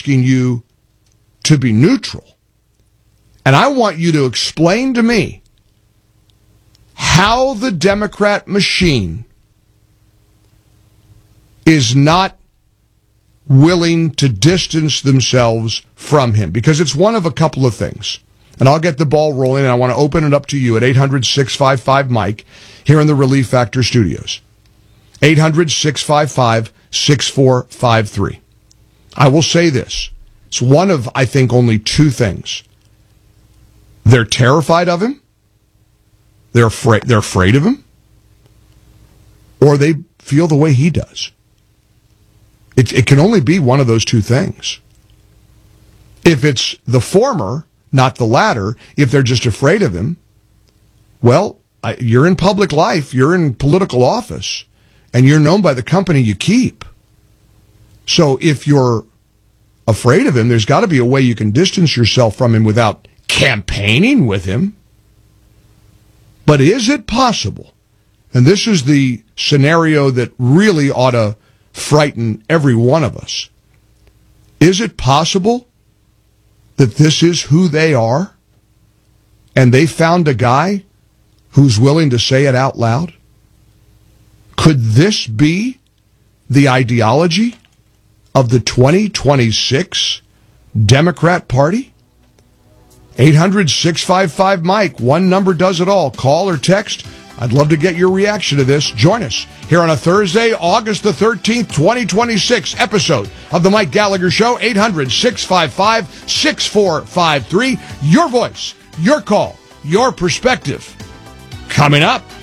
asking you to be neutral. And I want you to explain to me how the Democrat machine is not willing to distance themselves from him. Because it's one of a couple of things. And I'll get the ball rolling, and I want to open it up to you at 800-655-MIKE here in the Relief Factor studios. 800-655-6453. I will say this. It's one of, I think, only two things. They're terrified of him. They're afraid of him. Or they feel the way he does. It can only be one of those two things. If it's the former, not the latter, if they're just afraid of him, well, you're in public life, you're in political office, and you're known by the company you keep. So if you're afraid of him, there's got to be a way you can distance yourself from him without campaigning with him. But is it possible, and this is the scenario that really ought to frighten every one of us, is it possible that this is who they are, and they found a guy who's willing to say it out loud? Could this be the ideology of the 2026 Democrat Party? 800-655-MIKE. One number does it all. Call or text. I'd love to get your reaction to this. Join us here on a Thursday, August the 13th, 2026 episode of The Mike Gallagher Show. 800-655-6453. Your voice, your call, your perspective. Coming up.